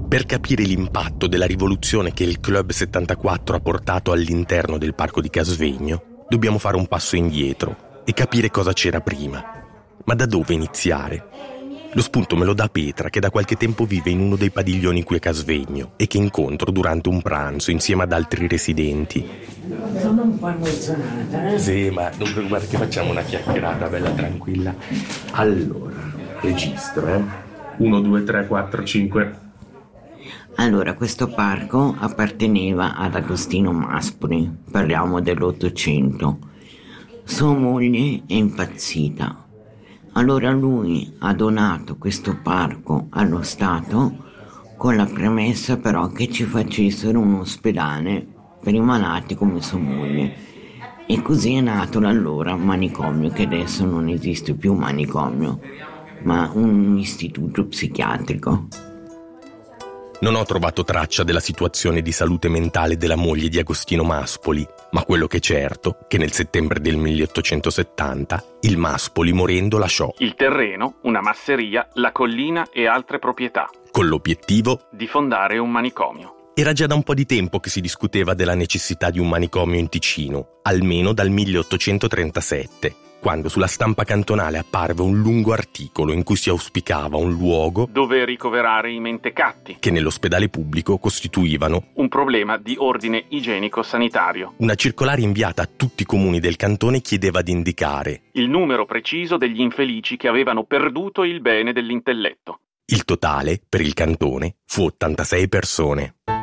Per capire l'impatto della rivoluzione che il Club 74 ha portato all'interno del parco di Casvegno, dobbiamo fare un passo indietro e capire cosa c'era prima. Ma da dove iniziare? Lo spunto me lo dà Petra, che da qualche tempo vive in uno dei padiglioni qui a Casvegno e che incontro durante un pranzo insieme ad altri residenti. Sono un po' emozionata, eh? Sì, ma non preoccupate che facciamo una chiacchierata bella tranquilla. Allora, registro, 1, 2, 3, 4, 5... Allora, questo parco apparteneva ad Agostino Maspoli, parliamo dell'800. Sua moglie è impazzita. Allora lui ha donato questo parco allo Stato con la premessa però che ci facessero un ospedale per i malati come sua moglie. E così è nato l'allora manicomio, che adesso non esiste più manicomio, ma un istituto psichiatrico. Non ho trovato traccia della situazione di salute mentale della moglie di Agostino Maspoli, ma quello che è certo è che nel settembre del 1870 il Maspoli, morendo, lasciò il terreno, una masseria, la collina e altre proprietà, con l'obiettivo di fondare un manicomio. Era già da un po' di tempo che si discuteva della necessità di un manicomio in Ticino, almeno dal 1837, quando sulla stampa cantonale apparve un lungo articolo in cui si auspicava un luogo dove ricoverare i mentecatti, che nell'ospedale pubblico costituivano un problema di ordine igienico-sanitario. Una circolare inviata a tutti i comuni del cantone chiedeva di indicare il numero preciso degli infelici che avevano perduto il bene dell'intelletto. Il totale, per il cantone, fu 86 persone.